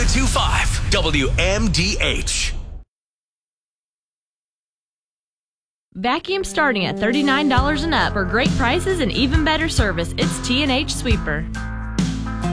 1025 WMDH. Vacuum starting at $39 and up for great prices and even better service. It's T&H Sweeper.